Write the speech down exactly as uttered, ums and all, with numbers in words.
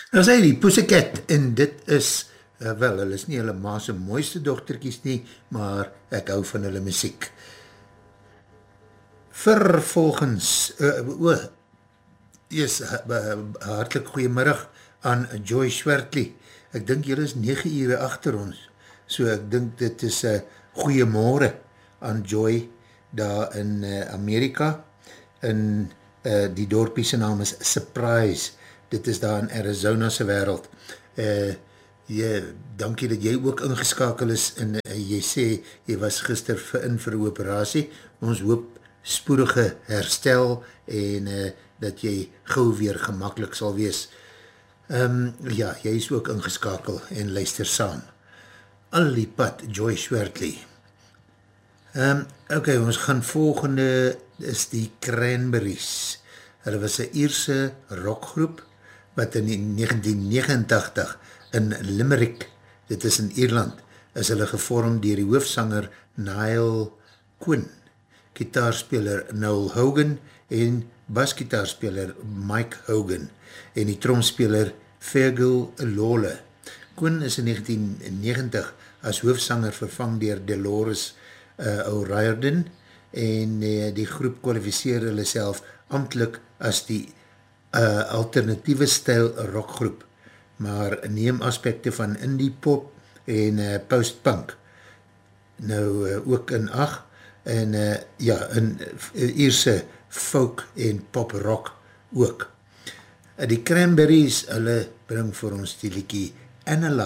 Nou sê die Pussycat, en dit is, uh, wel, hulle is nie hulle ma se mooiste dochtertjies nie, maar ek hou van hulle muziek. Vervolgens, uh, oh, yes, uh, hartelijk goeiemiddag aan Joy Schwertley. Ek dink julle is nege ure achter ons, so ek dink dit is uh, goeiemorgen aan Joy daar in uh, Amerika, en uh, die dorpie se naam is Surprise. Dit is daar in Arizona se wereld. Uh, jy, dankie dat jy ook ingeskakel is en uh, jy sê, jy was gister vir, in vir operasie. Ons hoop spoedige herstel en uh, dat jy gauw weer gemakkelijk sal wees. Um, ja, jy is ook ingeskakel en luister saam. Al die pad, Joy Schwertley. Um, ok, ons gaan volgende, is die Cranberries. Hulle was een Ierse rockgroep, wat in negentien negenentachtig in Limerick, dit is in Ierland, is hulle gevormd dier die hoofsanger Niall Quinn, gitaarspeler Noel Hogan en basgitaarspeler Mike Hogan en die tromspeler Fergal Lawler. Quinn is in negentien negentig as hoofsanger vervang dier Dolores uh, O'Riordan en uh, die groep kwalificeer hulle self amptelik as die Uh, alternatieve stijl rockgroep, maar neem aspekte van indie pop en uh, post-punk nou uh, ook in ag en uh, ja, in uh, Ierse folk en pop rock ook. Uh, die Cranberries, hulle bring vir ons die liedjie Analyze.